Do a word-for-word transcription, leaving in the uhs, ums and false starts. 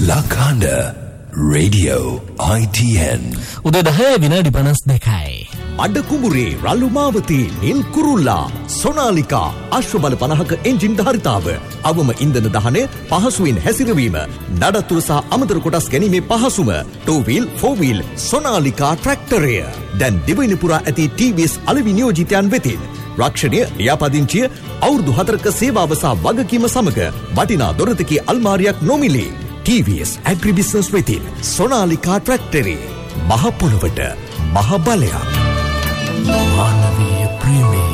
Lakanda Radio I T N උදේ දහය විනාඩි පනස් දෙකයි. අඩ කුඹුරේ රළු මාවතී නිල් කුරුල්ලා සොනාලිකා අශ්වබල පනහක එන්ජින් ධාරිතාව අවම ඉන්ධන දහනය පහසුවෙන් හැසිරවීම නඩත්තුව සහ අමතර කොටස් ගැනීමේ පහසුම two wheel four wheel සොනාලිකා ට්‍රැක්ටරය දැන් දිවයින පුරා ඇති T V S අලෙවි නියෝජිතයන් වෙතින් රක්ෂණය ලියාපදිංචිය අවුරුදු හතරක සේවාව සහ වගකීම සමග වටිනා දොරතකේ අල්මාරියක් නොමිලේ T V S Agribusiness වෙතින් සොනාලිකා ට්‍රැක්ටරේ මහ පොළොවට මහ බලයක්. මානවීය ප්‍රේමය